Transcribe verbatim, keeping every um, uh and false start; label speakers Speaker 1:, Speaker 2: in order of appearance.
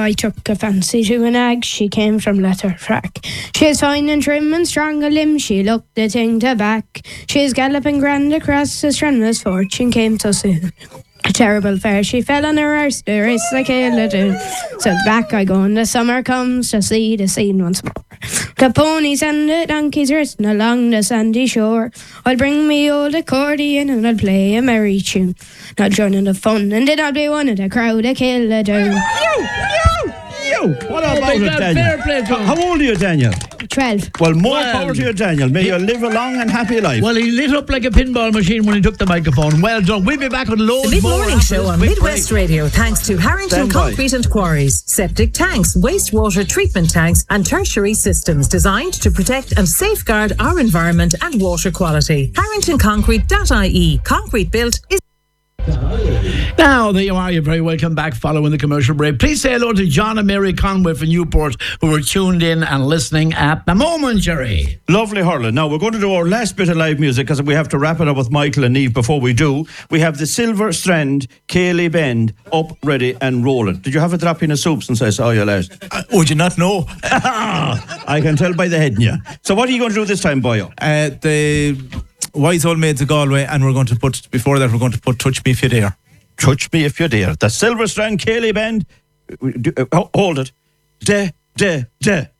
Speaker 1: I took a fancy to an ag, she came from Letterfrack. She's fine and trim and strong a limb, she looked the thing to back. She's galloping grand across the Stranraer's fortune came so soon. A terrible fare, she fell on her arse, the race like a do. So back I go, and the summer comes to see the scene once more. The ponies and the donkeys racing along the sandy shore. I'll bring me old accordion and I'll play a merry tune. I'll join in the fun and then I'll be one of the crowd that kill a do.
Speaker 2: You! What
Speaker 3: Oh,
Speaker 2: about
Speaker 3: my
Speaker 2: it,
Speaker 3: God,
Speaker 2: Daniel?
Speaker 3: fair play to him.
Speaker 2: How old are you, Daniel?
Speaker 1: Twelve.
Speaker 2: Well, more
Speaker 3: Well,
Speaker 2: power to you, Daniel. May you live a long and happy life.
Speaker 3: Well, he lit up like a pinball machine when he took the microphone. Well done. We'll be back with loads
Speaker 4: The
Speaker 3: more.
Speaker 4: mid-morning
Speaker 3: after
Speaker 4: show
Speaker 3: this
Speaker 4: on
Speaker 3: quick
Speaker 4: Midwest
Speaker 3: break.
Speaker 4: Radio, thanks to Harrington
Speaker 2: Stand by.
Speaker 4: Concrete and Quarries, septic tanks, wastewater treatment tanks and tertiary systems designed to protect and safeguard our environment and water quality. harrington concrete dot I E. Concrete built is...
Speaker 3: Now, there you are. You're very welcome back following the commercial break. Please say hello to John and Mary Conway from Newport, who were tuned in and listening at the moment, Jerry.
Speaker 2: Lovely, Hurling. Now, we're going to do our last bit of live music because we have to wrap it up with Michael and Eve. Before we do, we have the Silver Strand, Cayley Bend, up, ready and rolling. Did you have a drop in a soup since I saw you last?
Speaker 5: Uh, would you not know?
Speaker 2: I can tell by the head in you. So what are you going to do this time, boyo?
Speaker 5: Uh, the Wise Old Maids of Galway, and we're going to put, before that, we're going to put Touch Me If You Dare.
Speaker 2: Touch me if you dare. The Silver Strand, Cayley Bend. Uh, hold it. De, de, de.